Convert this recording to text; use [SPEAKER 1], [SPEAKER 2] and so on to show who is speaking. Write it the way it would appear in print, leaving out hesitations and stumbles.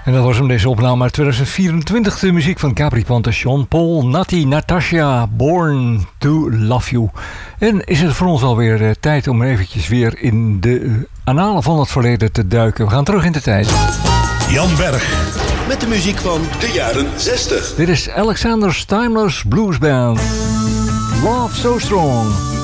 [SPEAKER 1] En dat was hem, deze opname uit 2024. De muziek van Capri Ponte, Sean Paul, Natti, Natasha, Born to Love You. En is het voor ons alweer tijd om eventjes weer in de annalen van het verleden te duiken. We gaan terug in de tijd.
[SPEAKER 2] Jan Berg met de muziek van de jaren 60.
[SPEAKER 1] Dit is Alexander's Timeless Blues Band. Love So Strong.